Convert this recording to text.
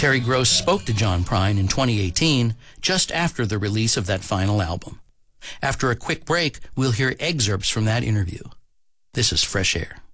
Terry Gross spoke to John Prine in 2018, just after the release of that final album. After a quick break, we'll hear excerpts from that interview. This is Fresh Air.